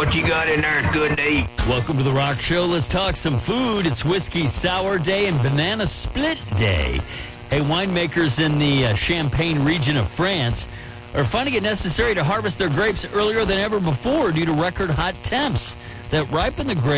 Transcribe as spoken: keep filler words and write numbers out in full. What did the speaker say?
what you got in there is good to eat. Welcome to the Rock Show. Let's talk some food. It's Whiskey Sour Day and Banana Split Day. Hey, winemakers in the uh, Champagne region of France are finding it necessary to harvest their grapes earlier than ever before due to record hot temps that ripen the grapes